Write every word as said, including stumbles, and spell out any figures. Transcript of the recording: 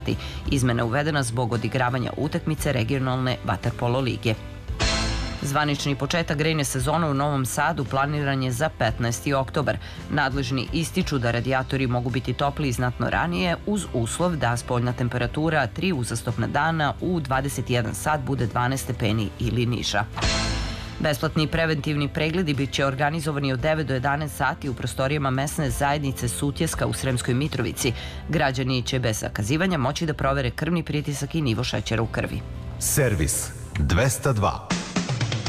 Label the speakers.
Speaker 1: Izmena uvedena zbog odigravanja utakmice regionalne vaterpolo lige. Zvanični početak grejne sezone u Novom Sadu planiran je za petnaesti oktobar. Nadležni ističu da radijatori mogu biti topli i znatno ranije uz uslov da spoljna temperatura tri uzastopna dana u dvadeset jedan sat bude dvanaest stepeni ili niža. Besplatni preventivni pregledi bit će organizovani od devet do jedanaest sati u prostorijama mesne zajednice Sutjeska u Sremskoj Mitrovici. Građani će bez zakazivanja moći da provere krvni pritisak i nivo šećera u krvi.
Speaker 2: Servis dvesta dva.